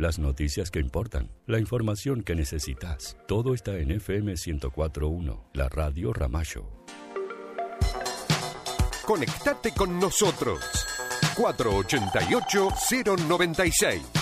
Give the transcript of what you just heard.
las noticias que importan, la información que necesitas. Todo está en FM 104.1, la radio Ramallo. Conectate con nosotros. 488-096.